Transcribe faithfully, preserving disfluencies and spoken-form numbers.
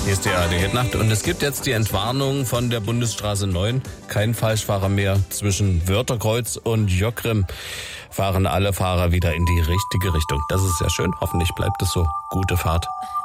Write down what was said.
Hier ist die A R D-Nacht und es gibt jetzt die Entwarnung von der Bundesstraße neun. Kein Falschfahrer mehr. Zwischen Wörterkreuz und Jockrim fahren alle Fahrer wieder in die richtige Richtung. Das ist sehr schön. Hoffentlich bleibt es so. Gute Fahrt.